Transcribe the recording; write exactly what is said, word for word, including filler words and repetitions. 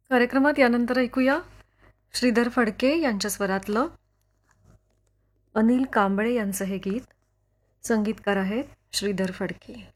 कार्यक्रमात यानंतर ऐकूया श्रीधर फडके यांच्या स्वरातलं अनिल कांबळे यांचं हे गीत. संगीतकार आहेत श्रीधर फडके.